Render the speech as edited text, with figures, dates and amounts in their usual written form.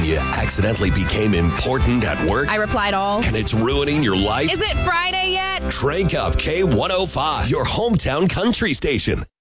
you accidentally became important at work? I replied all. And it's ruining your life? Is it Friday yet? Crank up K105, your hometown country station.